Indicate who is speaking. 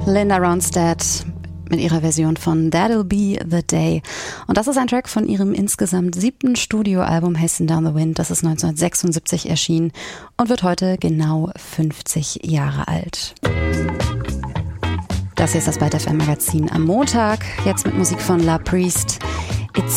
Speaker 1: Linda Ronstadt mit ihrer Version von That'll Be the Day. Und das ist ein Track von ihrem insgesamt 7. Studioalbum Hasten Down the Wind. Das ist 1976 erschienen und wird heute genau 50 Jahre alt. Das hier ist das Byte FM Magazin am Montag. Jetzt mit Musik von La Priest.